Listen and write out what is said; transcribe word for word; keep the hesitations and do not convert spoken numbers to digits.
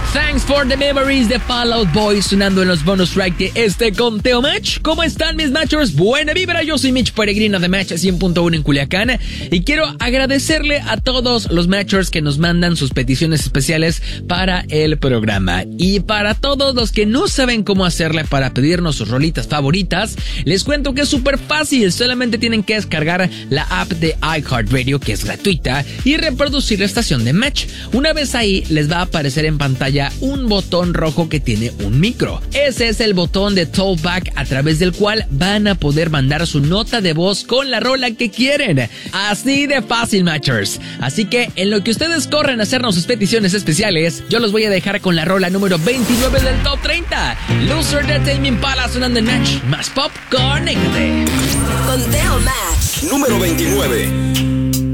Thanks for the memories de Fall Out Boy sonando en los bonus track de este conteo match. ¿Cómo están mis matchers? Buena vibra, yo soy Mitch Peregrino de Match cien punto uno en Culiacán y quiero agradecerle a todos los matchers que nos mandan sus peticiones especiales para el programa. Y para todos los que no saben cómo hacerle para pedirnos sus rolitas favoritas, les cuento que es súper fácil. Solamente tienen que descargar la app de iHeartRadio, que es gratuita, y reproducir la estación de Match. Una vez ahí, les va a aparecer en pantalla un botón rojo que tiene un micro. Ese es el botón de Talkback, a través del cual van a poder mandar su nota de voz con la rola que quieren. Así de fácil, matchers. Así que en lo que ustedes corren a hacernos sus peticiones especiales, yo los voy a dejar con la rola número veintinueve del Top treinta. Loser de Tame Impala sonando en Match. Más pop, conéctate. Conteo Match. Número veintinueve.